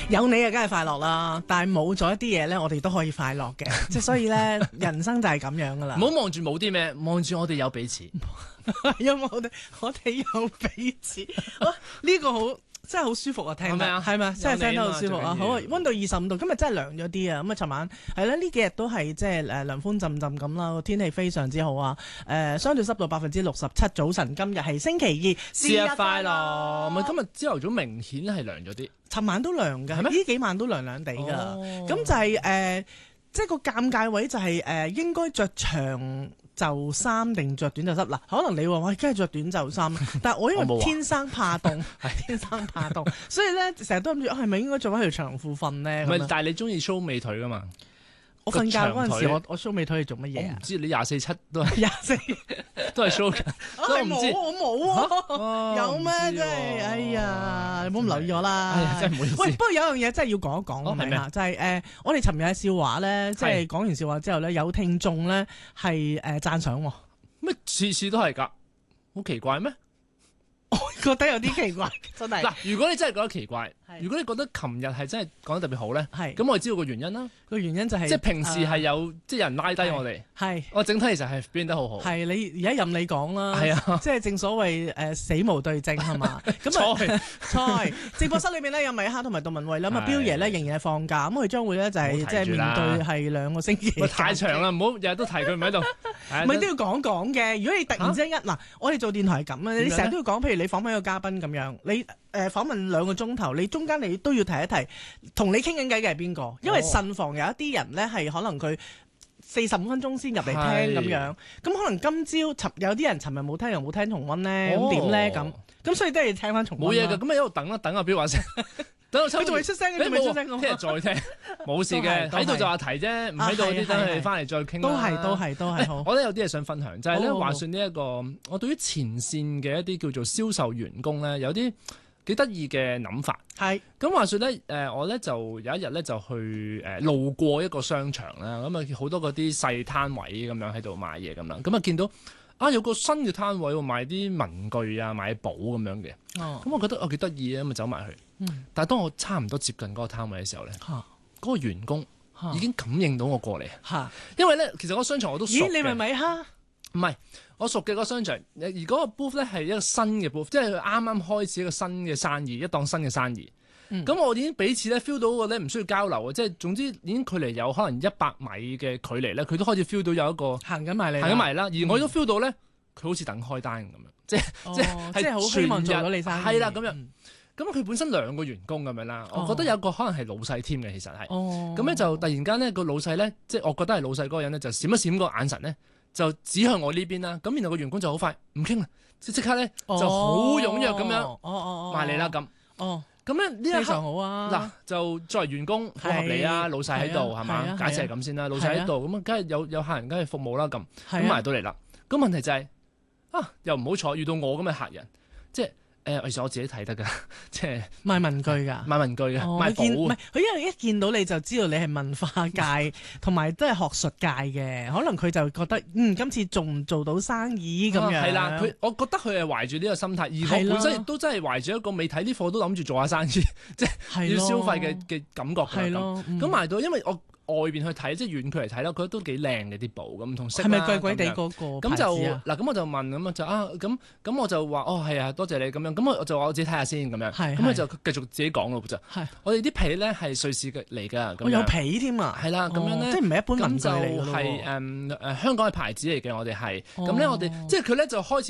有你啊，梗係快樂啦。但係冇咗一啲嘢咧，我哋都可以快樂嘅。即係所以咧，人生就係咁樣噶啦。 唔好望住冇啲咩，望住我哋有彼此。 因為我哋有彼此，呢個好真係好舒服啊！聽得係咪？真係聽得好舒服啊！好啊，溫度25度，今日真係涼咗啲啊！咁啊，尋晚係啦，呢幾日都係即係涼風陣陣咁啦，個天氣非常之好啊！相對濕度67%，早晨今日係星期2， 節日快樂！咪今日朝頭早明顯係涼咗啲， 尋晚都涼㗎，呢幾晚都涼涼地㗎。咁就係即係個尷尬位就係應該着長袖衫定着短袖衫嗱，可能你話喂，梗係着短袖衫，但係我因為天生怕凍，天生怕凍，所以咧成日都諗住係咪應該着翻條長褲瞓咧？ 唔係，但係你中意 show 美腿噶嘛？ 我瞓覺嗰陣時，我 show 美腿係做乜嘢啊？ 唔知你24/7都係 24 都係 show 嘅，所以我唔知我冇啊，有咩真係？哎呀，你唔好唔留意我啦。 哎呀，真係唔好意思。 喂，不過有樣嘢真係要講一講，係咪啊？就係我哋尋日嘅笑話咧，即係講完笑話之後咧，有聽眾咧係讚賞喎。 咩次次都係㗎？好奇怪咩？ 我覺得有啲奇怪，真係。 嗱，如果你真係覺得奇怪，如果你覺得琴日係真係講得特別好咧，咁我哋知道個原因啦。 個原因就係即係平時係有即係有人拉低我哋，我整體其實係表現得好好。 係你而家任你講啦， 係啊， 即係正所謂死無對證係嘛？咁啊，菜直播室裏面咧有米哈同埋杜文慧啦，咁啊彪爺咧仍然係放假，咁佢將會咧就係即係面對係2個星期。 太長啦，唔好日日都提佢唔喺度。 唔係都要講講嘅。如果你突然之間嗱，我哋做電台係咁啊，你成日都要講，譬如你訪問一個嘉賓咁樣，你訪問2個鐘頭，你中間你都要提一提，同你傾緊偈嘅係邊個？因為慎防有一啲人咧係可能佢45分鐘先入嚟聽咁樣，咁可能今朝有啲人尋日冇聽又冇聽重溫咧，咁點咧咁所以都係聽翻重溫。 冇嘢㗎，咁咪一路等啦，等阿彪話聲，等我佢仲未出聲，仲未出聲， 聽日再聽，冇事嘅，喺度就話題啫，唔喺度啲等佢哋翻嚟再傾。 都係好。 我覺得有啲嘢想分享，就係咧話說呢一個，我對於前線嘅一啲叫做銷售員工咧，有啲幾得意嘅諗法。係咁話說咧，我咧就有一日咧就去路過一個商場啦，咁啊好多嗰啲細攤位咁樣喺度賣嘢咁啦，咁啊見到有個新嘅攤位喎，賣啲文具啊，賣寶咁樣嘅。咁我覺得幾得意啊，咁啊走埋去。但係當我差唔多接近嗰個攤位嘅時候咧，嗰個員工已經感應到我過嚟。因為咧其實嗰個商場我都熟嘅。 咦，你咪米哈？ 唔係，我熟嘅嗰個商場，而嗰個 booth 咧係一個新嘅 booth，即係佢啱啱開始一個新嘅生意，一檔新嘅生意。咁我已經彼此咧 feel 到個咧唔需要交流啊，即係總之已經距離有可能100米嘅距離咧，佢都開始 feel 到有一個行緊埋嚟啦。 而我都 feel 到咧，佢好似等開單咁樣，即係好希望做到你生意。 係啦，咁樣。咁佢本身2個員工咁樣啦，我覺得有個可能係老細添嘅，其實係。咁咧就突然間咧個老細咧，即係我覺得係老細嗰個人咧，就閃一閃個眼神咧，就指向我呢邊啦。咁然後個員工就好快唔傾啦，即刻咧就好踴躍咁樣埋嚟啦咁。咁咧呢一刻非常好啊！ 嗱，就作為員工好合理啊，老細喺度係嘛？假設係咁先啦，老細喺度咁啊，梗係有客人梗係服務啦咁。咁埋到嚟啦，咁問題就係又唔好彩遇到我咁嘅客人，即係。其實我自己睇得㗎，即係賣文具㗎， 賣文具嘅，賣寶。唔係佢因為一見到你就知道你係文化界同埋都係學術界嘅，可能佢就覺得今次做唔做到生意咁樣。 係啦，我覺得佢係懷住呢個心態，而我本身亦都真係懷住一個未睇啲貨都諗住做下生意，即係要消費嘅感覺㗎。係咯，咁埋到因為我。外邊去睇，即係遠距離睇啦，覺得都幾靚嘅啲寶咁同色啦。係咪貴貴地嗰個牌子啊？ 咁我就問咁咁我就話係啊，多謝你咁樣。咁我就話我自己睇下先咁樣。咁佢就繼續自己講咯就。我哋啲皮咧係瑞士嘅嚟㗎。 我有皮添啊！ 係啦，咁樣咧， 即係唔係一般文具嚟㗎咯？ 係香港嘅牌子嚟嘅，我哋係。咁咧，我哋即係佢咧就開始。